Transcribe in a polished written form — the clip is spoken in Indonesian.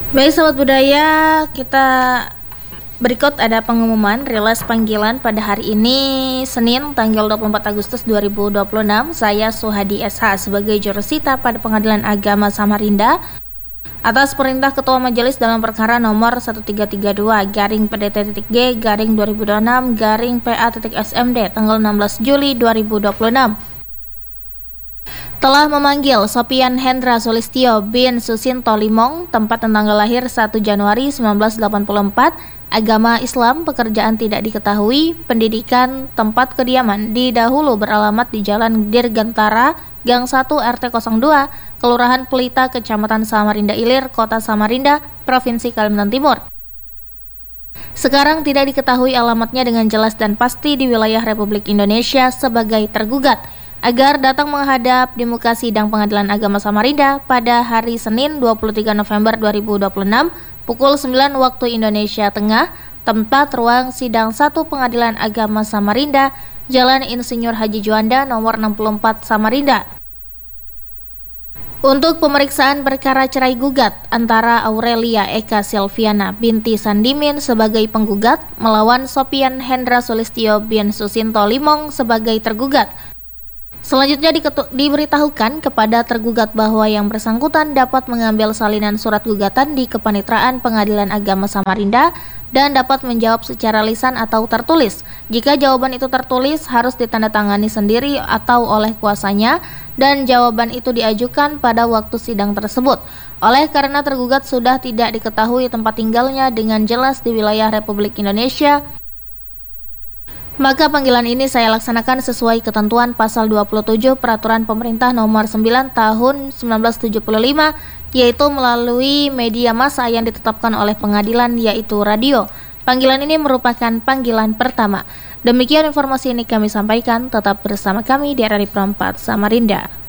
Baik sahabat budaya, kita berikut ada pengumuman rilis panggilan pada hari ini Senin tanggal 24 Agustus 2026. Saya Suhadi SH sebagai jurusita pada Pengadilan Agama Samarinda atas perintah Ketua Majelis dalam perkara nomor 1332/PDT-G/2026/PA.SMD tanggal 16 Juli 2026 telah memanggil Sopian Hendra Sulistyo bin Susinto Limong, tempat dan tanggal lahir 1 Januari 1984, agama Islam, pekerjaan tidak diketahui, pendidikan, tempat kediaman didahulu beralamat di Jalan Dirgantara, Gang 1 RT 02, Kelurahan Pelita, Kecamatan Samarinda Ilir, Kota Samarinda, Provinsi Kalimantan Timur. Sekarang tidak diketahui alamatnya dengan jelas dan pasti di wilayah Republik Indonesia sebagai tergugat, agar datang menghadap di muka sidang Pengadilan Agama Samarinda pada hari Senin 23 November 2026 pukul 9 waktu Indonesia Tengah, tempat ruang sidang 1 Pengadilan Agama Samarinda, Jalan Insinyur Haji Juanda nomor 64 Samarinda. Untuk pemeriksaan perkara cerai gugat antara Aurelia Eka Silviana binti Sandimin sebagai penggugat melawan Sopian Hendra Sulistyo bin Susinto Limong sebagai tergugat. Selanjutnya diberitahukan kepada tergugat bahwa yang bersangkutan dapat mengambil salinan surat gugatan di Kepanitraan Pengadilan Agama Samarinda dan dapat menjawab secara lisan atau tertulis. Jika jawaban itu tertulis, harus ditandatangani sendiri atau oleh kuasanya dan jawaban itu diajukan pada waktu sidang tersebut. Oleh karena tergugat sudah tidak diketahui tempat tinggalnya dengan jelas di wilayah Republik Indonesia, maka panggilan ini saya laksanakan sesuai ketentuan pasal 27 Peraturan Pemerintah Nomor 9 Tahun 1975, yaitu melalui media massa yang ditetapkan oleh pengadilan, yaitu radio. Panggilan ini merupakan panggilan pertama. Demikian informasi ini kami sampaikan, tetap bersama kami di RRI Pro 4 Samarinda.